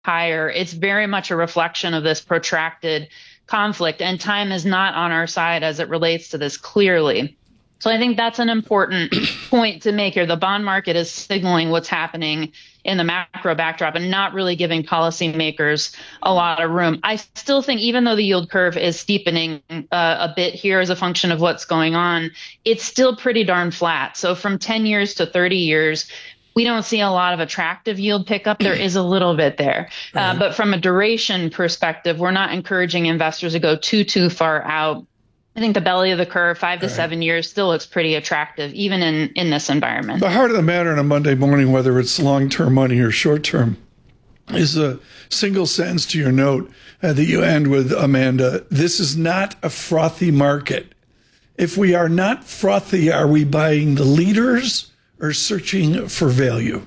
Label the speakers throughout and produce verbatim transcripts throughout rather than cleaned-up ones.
Speaker 1: higher, it's very much a reflection of this protracted conflict, and time is not on our side as it relates to this clearly. So I think that's an important point to make here. The bond market is signaling what's happening in the macro backdrop and not really giving policymakers a lot of room. I still think even though the yield curve is steepening uh, a bit here as a function of what's going on, it's still pretty darn flat. So from ten years to thirty years, we don't see a lot of attractive yield pickup. There is a little bit there. Uh, right. But from a duration perspective, we're not encouraging investors to go too, too far out. I think the belly of the curve, five to right. seven years, still looks pretty attractive, even in, in this environment.
Speaker 2: The heart of the matter on a Monday morning, whether it's long-term money or short-term, is a single sentence to your note uh, that you end with, Amanda. This is not a frothy market. If we are not frothy, are we buying the leaders or searching for value?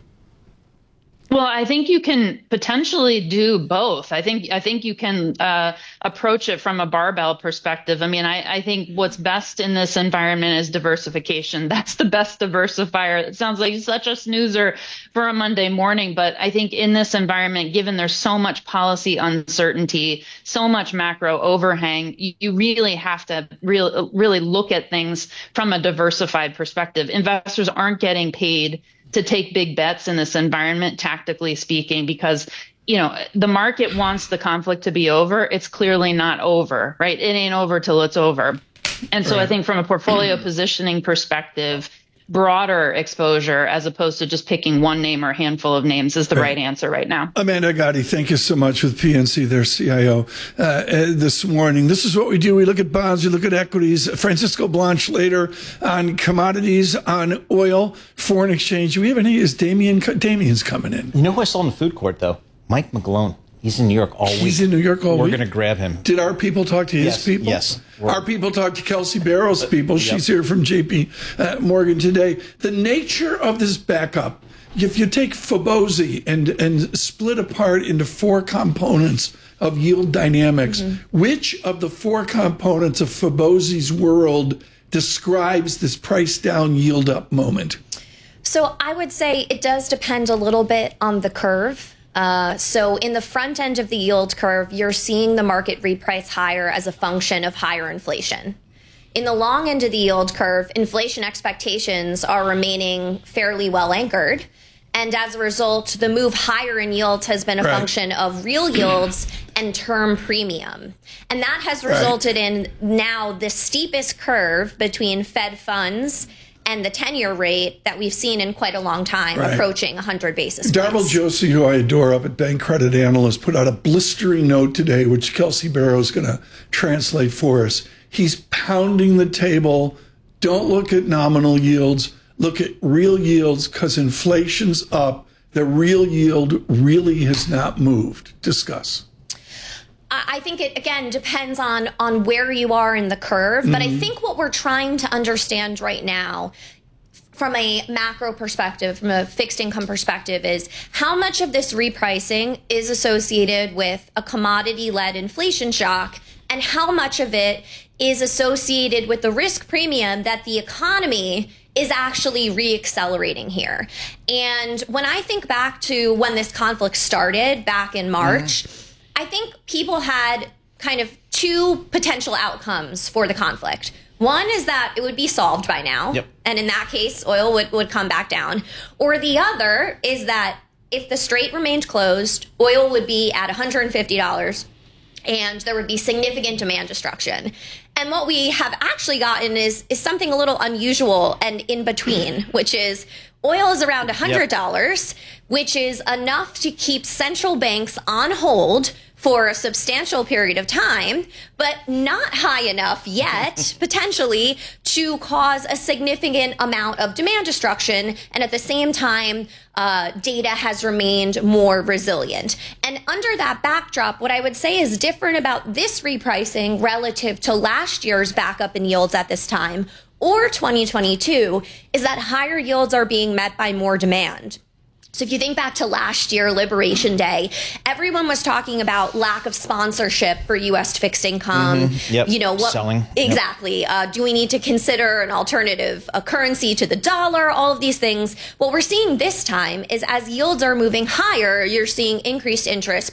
Speaker 1: Well, I think you can potentially do both. I think I think you can uh, approach it from a barbell perspective. I mean, I, I think what's best in this environment is diversification. That's the best diversifier. It sounds like such a snoozer for a Monday morning, but I think in this environment, given there's so much policy uncertainty, so much macro overhang, you, you really have to real, really look at things from a diversified perspective. Investors aren't getting paid to take big bets in this environment, tactically speaking, because, you know, the market wants the conflict to be over. It's clearly not over, right? It ain't over till it's over. And so right. I think from a portfolio positioning perspective, broader exposure as opposed to just picking one name or a handful of names is the right, right answer right now.
Speaker 2: Amanda Gotti, thank you so much with P N C, their C I O, uh, uh, this morning. This is what we do. We look at bonds, we look at equities. Francisco Blanch later on commodities, on oil, foreign exchange. Do we have any? Is Damien, Damien's coming in?
Speaker 3: You know who I saw in the food court, though? Mike McGlone. He's in New York all week.
Speaker 2: He's in New York all
Speaker 3: We're
Speaker 2: week?
Speaker 3: We're going to grab him.
Speaker 2: Did our people talk to his
Speaker 3: yes,
Speaker 2: people?
Speaker 3: Yes.
Speaker 2: Our people talked to Kelsey Barrow's people.
Speaker 3: Uh,
Speaker 2: She's
Speaker 3: yep.
Speaker 2: here from J P uh, Morgan today. The nature of this backup, if you take Fibonacci and, and split apart into four components of yield dynamics, mm-hmm. which of the four components of Fibonacci's world describes this price down, yield up moment?
Speaker 4: So I would say it does depend a little bit on the curve. Uh, so in the front end of the yield curve, you're seeing the market reprice higher as a function of higher inflation. In the long end of the yield curve, inflation expectations are remaining fairly well anchored. And as a result, the move higher in yields has been a right. function of real yields and term premium. And that has resulted right. in now the steepest curve between Fed funds and the ten-year rate that we've seen in quite a long time, right. approaching one hundred basis points.
Speaker 2: Darryl Josie, who I adore up at Bank Credit Analyst, put out a blistering note today, which Kelsey Barrow is going to translate for us. He's pounding the table. Don't look at nominal yields. Look at real yields, because inflation's up. The real yield really has not moved. Discuss.
Speaker 4: I think it, again, depends on, on where you are in the curve. Mm-hmm. But I think what we're trying to understand right now from a macro perspective, from a fixed income perspective, is how much of this repricing is associated with a commodity-led inflation shock and how much of it is associated with the risk premium that the economy is actually reaccelerating here. And when I think back to when this conflict started back in March, mm. I think people had kind of two potential outcomes for the conflict. One is that it would be solved by now. Yep. And in that case, oil would, would come back down. Or the other is that if the strait remained closed, oil would be at one hundred fifty dollars and there would be significant demand destruction. And what we have actually gotten is, is something a little unusual and in between, which is oil is around one hundred dollars, yep. which is enough to keep central banks on hold for a substantial period of time, but not high enough yet, potentially, to cause a significant amount of demand destruction. And at the same time, uh, data has remained more resilient. And under that backdrop, what I would say is different about this repricing relative to last year's backup in yields at this time, or twenty twenty-two, is that higher yields are being met by more demand. So if you think back to last year, Liberation Day, everyone was talking about lack of sponsorship for U S fixed income.
Speaker 3: Mm-hmm. Yep.
Speaker 4: You know what?
Speaker 3: Selling.
Speaker 4: Exactly. Yep. Uh, do we need to consider an alternative a currency to the dollar? All of these things. What we're seeing this time is as yields are moving higher, you're seeing increased interest,